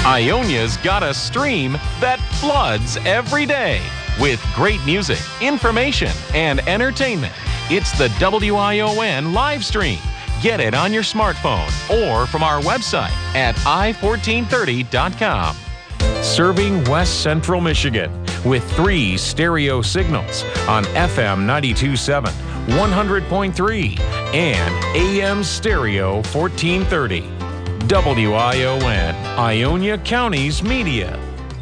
Ionia's got a stream that floods every day with great music, information, and entertainment. It's the WION live stream. Get it on your smartphone or from our website at i1430.com. Serving West Central Michigan with 3 stereo signals on FM 92.7, 100.3, and AM stereo 1430. WION, Ionia County's media.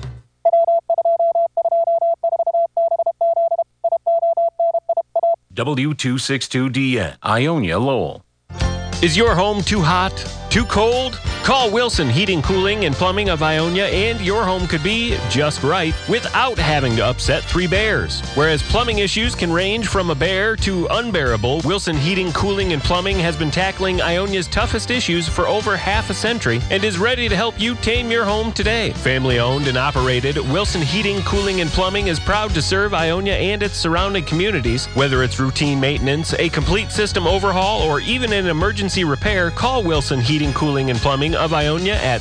W262DN, Ionia Lowell. Is your home too hot? Too cold? Call Wilson Heating, Cooling, and Plumbing of Ionia, and your home could be just right without having to upset 3 bears. Whereas plumbing issues can range from a bear to unbearable, Wilson Heating, Cooling, and Plumbing has been tackling Ionia's toughest issues for over half a century and is ready to help you tame your home today. Family owned and operated, Wilson Heating, Cooling, and Plumbing is proud to serve Ionia and its surrounding communities. Whether it's routine maintenance, a complete system overhaul, or even an emergency repair, call Wilson Heating, Cooling, and Plumbing of Ionia at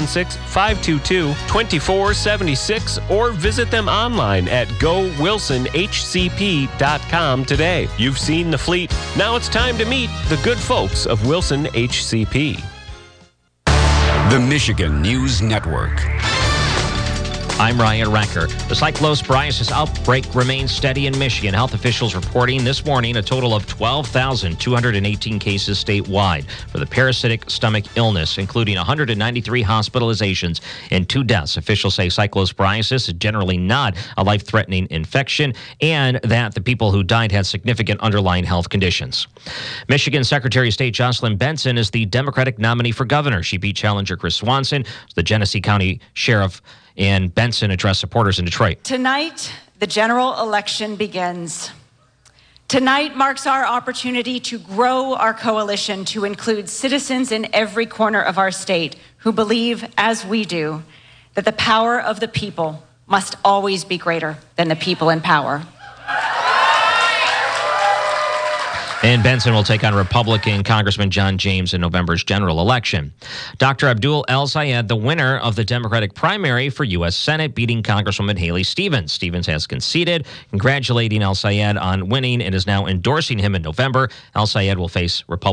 616-522-2476 or visit them online at gowilsonhcp.com today. You've seen the fleet. Now it's time to meet the good folks of Wilson HCP. The Michigan News Network. I'm Ryan Recker. The cyclosporiasis outbreak remains steady in Michigan. Health officials reporting this morning a total of 12,218 cases statewide for the parasitic stomach illness, including 193 hospitalizations and 2 deaths. Officials say cyclosporiasis is generally not a life-threatening infection and that the people who died had significant underlying health conditions. Michigan Secretary of State Jocelyn Benson is the Democratic nominee for governor. She beat challenger Chris Swanson, the Genesee County Sheriff, and Benson addressed supporters in Detroit. Tonight, the general election begins. Tonight marks our opportunity to grow our coalition to include citizens in every corner of our state who believe, as we do, that the power of the people must always be greater than the people in power. And Benson will take on Republican Congressman John James in November's general election. Dr. Abdul El-Sayed, the winner of the Democratic primary for U.S. Senate, beating Congresswoman Haley Stevens. Stevens has conceded, congratulating El-Sayed on winning and is now endorsing him in November. El-Sayed will face Republican